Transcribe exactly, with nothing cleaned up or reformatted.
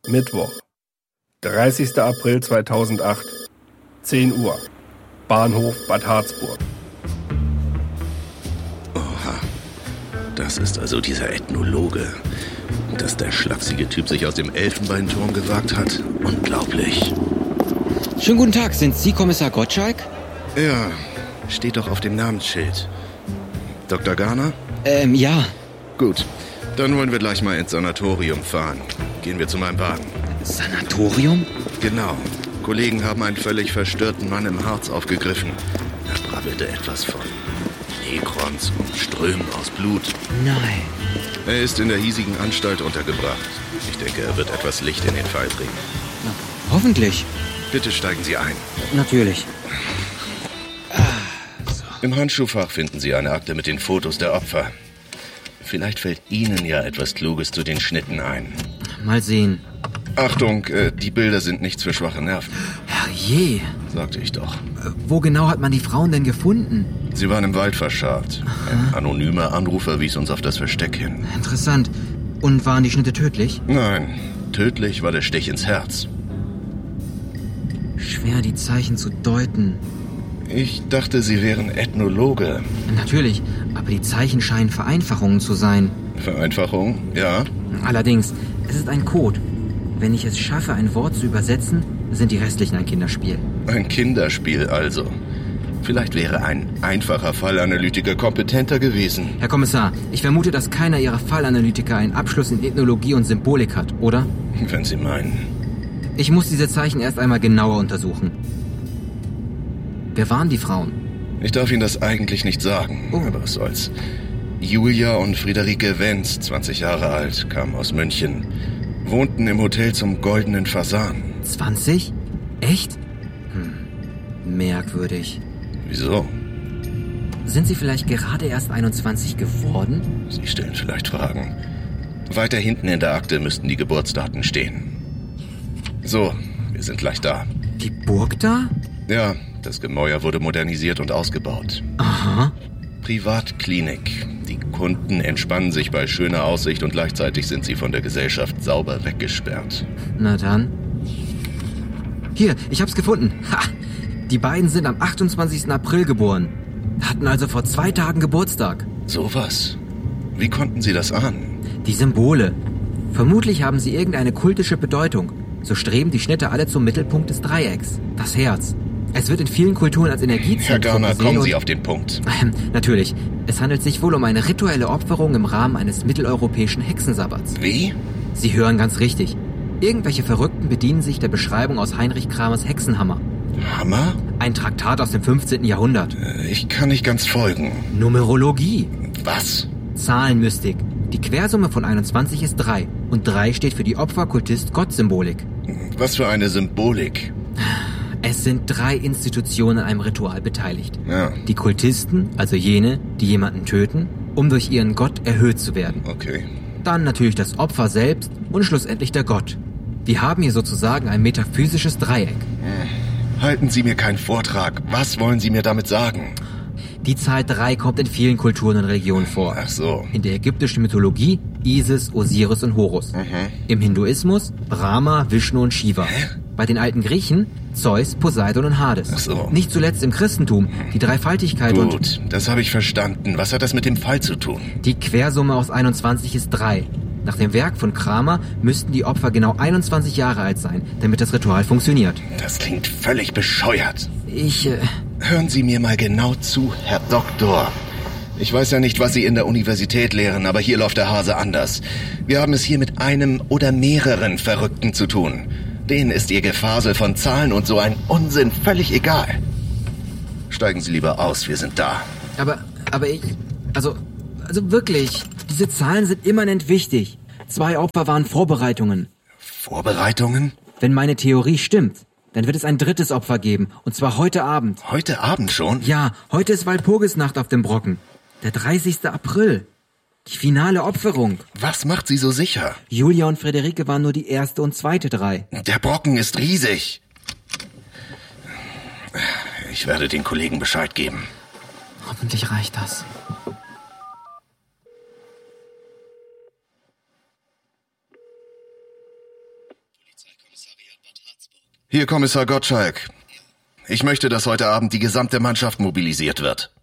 Mittwoch, dreißigster April zweitausendacht, zehn Uhr, Bahnhof Bad Harzburg. Oha, das ist also dieser Ethnologe. Dass der schlachsige Typ sich aus dem Elfenbeinturm gewagt hat, unglaublich. Schönen guten Tag, sind Sie Kommissar Gottschalk? Ja, steht doch auf dem Namensschild. Doktor Garner? Ähm, ja. Gut, dann wollen wir gleich mal ins Sanatorium fahren. Gehen wir zu meinem Wagen. Sanatorium? Genau. Kollegen haben einen völlig verstörten Mann im Harz aufgegriffen. Er brabbelte etwas von Nekrons und Strömen aus Blut. Nein. Er ist in der hiesigen Anstalt untergebracht. Ich denke, er wird etwas Licht in den Fall bringen. Na, hoffentlich. Bitte steigen Sie ein. Natürlich. Im Handschuhfach finden Sie eine Akte mit den Fotos der Opfer. Vielleicht fällt Ihnen ja etwas Kluges zu den Schnitten ein. Mal sehen. Achtung, äh, die Bilder sind nichts für schwache Nerven. Herrje. Sagte ich doch. Äh, wo genau hat man die Frauen denn gefunden? Sie waren im Wald verscharrt. Ein anonymer Anrufer wies uns auf das Versteck hin. Interessant. Und waren die Schnitte tödlich? Nein, tödlich war der Stich ins Herz. Schwer, die Zeichen zu deuten. Ich dachte, Sie wären Ethnologe. Natürlich, aber die Zeichen scheinen Vereinfachungen zu sein. Vereinfachung, ja. Allerdings, es ist ein Code. Wenn ich es schaffe, ein Wort zu übersetzen, sind die restlichen ein Kinderspiel. Ein Kinderspiel also. Vielleicht wäre ein einfacher Fallanalytiker kompetenter gewesen. Herr Kommissar, ich vermute, dass keiner Ihrer Fallanalytiker einen Abschluss in Ethnologie und Symbolik hat, oder? Wenn Sie meinen. Ich muss diese Zeichen erst einmal genauer untersuchen. Wer waren die Frauen? Ich darf Ihnen das eigentlich nicht sagen, oh. aber was soll's. Julia und Friederike Wenz, zwanzig Jahre alt, kamen aus München. Wohnten im Hotel zum Goldenen Fasan. zwanzig? Echt? Hm. Merkwürdig. Wieso? Sind Sie vielleicht gerade erst einundzwanzig geworden? Sie stellen vielleicht Fragen. Weiter hinten in der Akte müssten die Geburtsdaten stehen. So, wir sind gleich da. Die Burg da? Ja, das Gemäuer wurde modernisiert und ausgebaut. Aha. Privatklinik. Die Kunden entspannen sich bei schöner Aussicht und gleichzeitig sind sie von der Gesellschaft sauber weggesperrt. Na dann. Hier, ich hab's gefunden. Ha! Die beiden sind am achtundzwanzigsten April geboren. Hatten also vor zwei Tagen Geburtstag. Sowas? Wie konnten Sie das ahnen? Die Symbole. Vermutlich haben sie irgendeine kultische Bedeutung. So streben die Schnitte alle zum Mittelpunkt des Dreiecks. Das Herz. Es wird in vielen Kulturen als Energiezentrum Herr Garner, gesehen kommen Sie auf den Punkt. Ähm, natürlich. Es handelt sich wohl um eine rituelle Opferung im Rahmen eines mitteleuropäischen Hexensabbats. Wie? Sie hören ganz richtig. Irgendwelche Verrückten bedienen sich der Beschreibung aus Heinrich Kramers Hexenhammer. Hammer? Ein Traktat aus dem fünfzehnten Jahrhundert. Ich kann nicht ganz folgen. Numerologie. Was? Zahlenmystik. Die Quersumme von einundzwanzig ist drei. Und drei steht für die Opfer-Kultist-Gott-Symbolik. Was für eine Symbolik? Es sind drei Institutionen an einem Ritual beteiligt. Ja. Die Kultisten, also jene, die jemanden töten, um durch ihren Gott erhöht zu werden. Okay. Dann natürlich das Opfer selbst und schlussendlich der Gott. Wir haben hier sozusagen ein metaphysisches Dreieck. Halten Sie mir keinen Vortrag. Was wollen Sie mir damit sagen? Die Zahl drei kommt in vielen Kulturen und Religionen vor. Ach so. In der ägyptischen Mythologie Isis, Osiris und Horus. Mhm. Im Hinduismus Brahma, Vishnu und Shiva. Hä? Bei den alten Griechen Zeus, Poseidon und Hades. Ach so. Nicht zuletzt im Christentum die Dreifaltigkeit Gut, und das habe ich verstanden. Was hat das mit dem Fall zu tun? die Quersumme aus einundzwanzig ist drei. Nach dem Werk von Kramer müssten die Opfer genau einundzwanzig Jahre alt sein, damit das Ritual funktioniert. Das klingt völlig bescheuert. Ich, äh, Hören Sie mir mal genau zu, Herr Doktor. Ich weiß ja nicht, was Sie in der Universität lehren, aber hier läuft der Hase anders. Wir haben es hier mit einem oder mehreren Verrückten zu tun. Denen ist Ihr Gefasel von Zahlen und so ein Unsinn völlig egal. Steigen Sie lieber aus, wir sind da. aber, aber ich, also, also wirklich, diese Zahlen sind immanent wichtig. Zwei Opfer waren Vorbereitungen. Vorbereitungen? Wenn meine Theorie stimmt, dann wird es ein drittes Opfer geben, und zwar heute Abend. Heute Abend schon? Ja, heute ist Walpurgisnacht auf dem Brocken. Der dreißigste April. Die finale Opferung. Was macht Sie so sicher? Julia und Friederike waren nur die erste und zweite drei. Der Brocken ist riesig. Ich werde den Kollegen Bescheid geben. Hoffentlich reicht das. Hier Kommissar Gottschalk. Ich möchte, dass heute Abend die gesamte Mannschaft mobilisiert wird.